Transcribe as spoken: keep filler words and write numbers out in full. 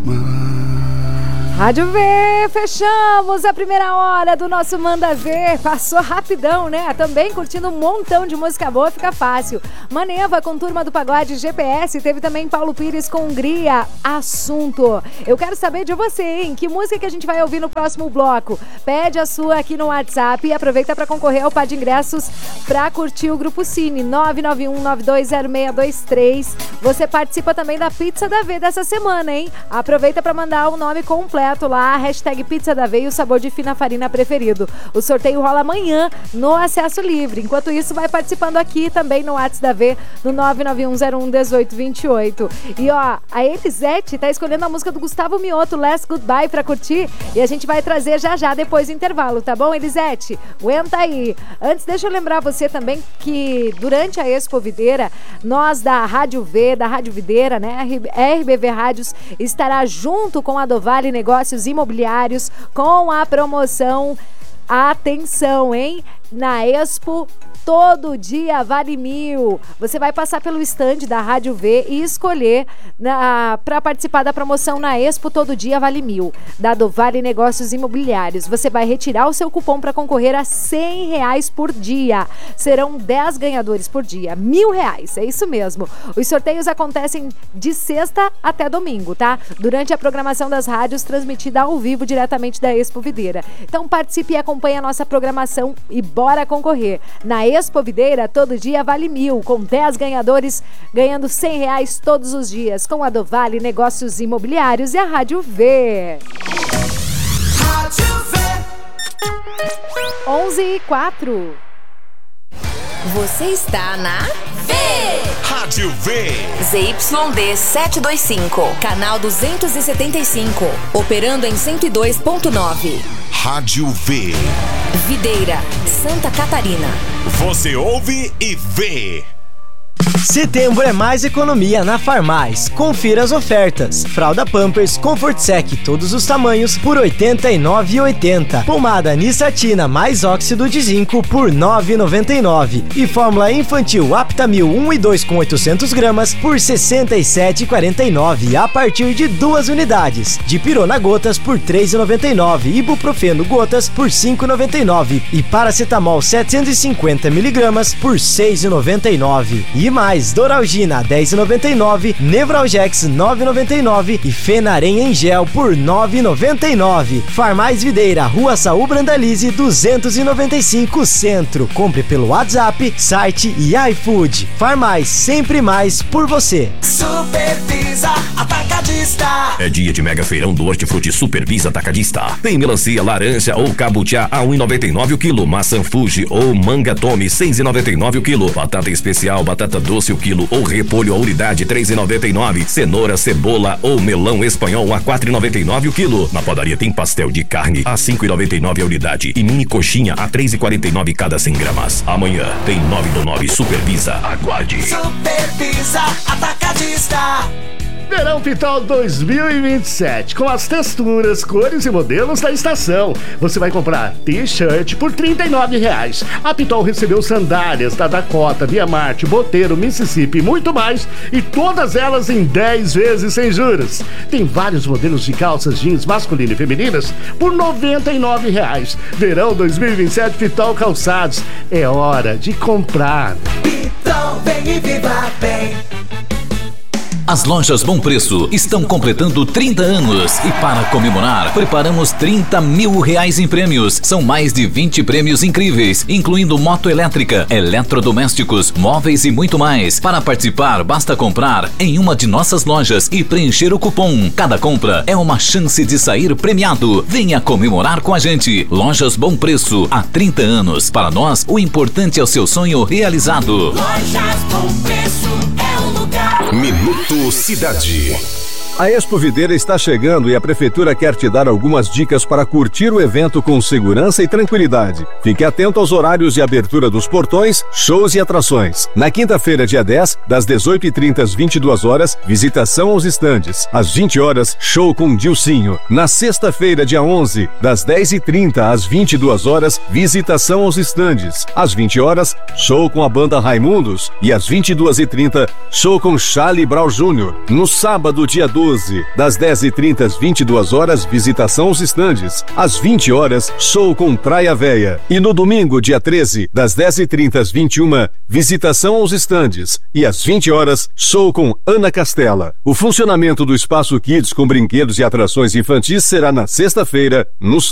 Rádio V, fechamos a primeira hora do nosso Manda Ver. Passou rapidão, né? Também curtindo um montão de música boa, fica fácil. Maneva com Turma do Pagode, G P S. Teve também Paulo Pires com Hungria, Assunto. Eu quero saber de você, hein? Que música que a gente vai ouvir no próximo bloco? Pede a sua aqui no WhatsApp e aproveita para concorrer ao par de ingressos para curtir o Grupo Cine. nove nove um nove dois zero seis dois três. Você participa também da Pizza da V dessa semana, hein? Aproveita para mandar o nome completo lá, hashtag Pizza da V e o sabor de fina farina preferido. O sorteio rola amanhã no Acesso Livre. Enquanto isso, vai participando aqui também no WhatsApp da V, no nove nove um zero um um oito dois oito. E ó, a Elisete tá escolhendo a música do Gustavo Mioto, Last Goodbye, pra curtir. E a gente vai trazer já já depois do intervalo, tá bom, Elisete? Aguenta aí. Antes, deixa eu lembrar você também que durante a Expo Videira, nós da Rádio V, da Rádio Videira, né, R B V Rádios, estará junto com a Dovale Negócios Imobiliários com a promoção, atenção, hein? Na Expo Todo Dia Vale Mil. Você vai passar pelo stand da Rádio V e escolher para participar da promoção na Expo Todo Dia Vale Mil, da Dovale Negócios Imobiliários. Você vai retirar o seu cupom para concorrer a cem reais por dia. Serão dez ganhadores por dia, mil reais, é isso mesmo. Os sorteios acontecem de sexta até domingo, tá? Durante a programação das rádios, transmitida ao vivo diretamente da Expo Videira. Então participe e acompanhe a nossa programação e bora concorrer. Na Expo Videira, todo dia vale mil, com dez ganhadores ganhando cem reais todos os dias, com a Dovale Negócios Imobiliários e a Rádio V. Rádio V. onze e quatro. Você está na V. Rádio V. Z Y D setecentos e vinte e cinco, canal duzentos e setenta e cinco, operando em cento e dois ponto nove. Rádio V. Videira, Santa Catarina. Você ouve e vê. Setembro é mais economia na Farmais. Confira as ofertas. Fralda Pampers Comfort Sec, todos os tamanhos, por oitenta e nove reais e oitenta centavos. Pomada Nissatina mais óxido de zinco por nove reais e noventa e nove centavos. E fórmula infantil Aptamil um e dois com oitocentos gramas por sessenta e sete reais e quarenta e nove centavos. A partir de duas unidades. Dipirona gotas por três reais e noventa e nove centavos. Ibuprofeno gotas por cinco reais e noventa e nove centavos. E paracetamol setecentos e cinquenta miligramas por seis reais e noventa e nove centavos. E mais Doralgina dez reais e noventa e nove centavos, Nevralgex nove reais e noventa e nove centavos e Fenarem em gel por nove reais e noventa e nove centavos. Farmais Videira, Rua Saul Brandalize duzentos e noventa e cinco, Centro. Compre pelo WhatsApp, site e iFood. Farmais, sempre mais por você. Supervisa Atacadista. É dia de mega feirão do Hortifruti Supervisa Atacadista. Tem melancia, laranja ou cabutiá a um real e noventa e nove centavos o quilo, maçã Fuji ou manga Tome seis reais e noventa e nove centavos o quilo, batata especial, batata doce o quilo ou repolho a unidade três reais e noventa e nove centavos, cenoura, cebola ou melão espanhol a quatro reais e noventa e nove centavos o quilo. Na padaria tem pastel de carne a cinco reais e noventa e nove centavos a unidade e mini coxinha a três reais e quarenta e nove centavos cada cem gramas. Amanhã tem nove do nove Supervisa. Aguarde. Supervisa Atacadista. Verão Pitol dois mil e vinte e sete, com as texturas, cores e modelos da estação. Você vai comprar t-shirt por trinta e nove reais. A Pitol recebeu sandálias da Dakota, Via Marte, Boteiro, Mississippi e muito mais, e todas elas em dez vezes sem juros. Tem vários modelos de calças jeans masculinas e femininas por noventa e nove reais. Verão dois mil e vinte e sete Pitol Calçados. É hora de comprar. Pitol, vem e viva bem. As lojas Bom Preço estão completando trinta anos e para comemorar, preparamos trinta mil reais em prêmios. São mais de vinte prêmios incríveis, incluindo moto elétrica, eletrodomésticos, móveis e muito mais. Para participar, basta comprar em uma de nossas lojas e preencher o cupom. Cada compra é uma chance de sair premiado. Venha comemorar com a gente. Lojas Bom Preço, há trinta anos. Para nós, o importante é o seu sonho realizado. Lojas Bom Preço é o lugar. Minuto Cidade. A Expo Videira está chegando e a Prefeitura quer te dar algumas dicas para curtir o evento com segurança e tranquilidade. Fique atento aos horários de abertura dos portões, shows e atrações. Na quinta-feira, dia dez, das dezoito e trinta às vinte e duas horas, visitação aos estandes. Às vinte horas, show com Dilcinho. Na sexta-feira, dia onze, das dez e trinta às vinte e duas horas, visitação aos estandes. Às vinte horas, show com a banda Raimundos. E às vinte e duas e trinta, show com Charlie Brown Júnior No sábado, dia doze, doze, das dez e trinta às vinte e duas horas, visitação aos estandes. Às vinte horas, show com Praia Véia. E no domingo, dia treze, das dez e trinta às vinte e uma, visitação aos estandes. E às vinte horas, show com Ana Castela. O funcionamento do Espaço Kids com brinquedos e atrações infantis será na sexta-feira, no